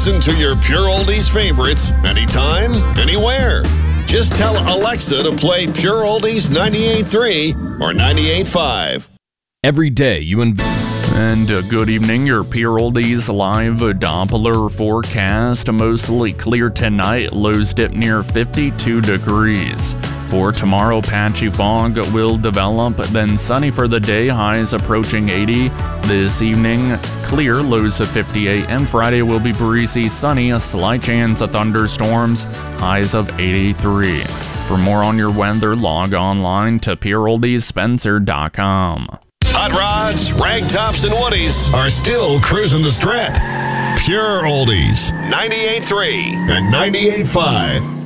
Listen to your Pure Oldies favorites anytime, anywhere. Just tell Alexa to play Pure Oldies 98.3 or 98.5. Every day you And good evening, your Pure Oldies live Doppler forecast. Mostly clear tonight, lows dip near 52 degrees. For tomorrow, patchy fog will develop, then sunny for the day, highs approaching 80. This evening, clear, lows of 58, and Friday will be breezy, sunny, a slight chance of thunderstorms, highs of 83. For more on your weather, log online to pureoldiesspencer.com. Hot rods, ragtops, and woodies are still cruising the strip. Pure Oldies, 98.3 and 98.5.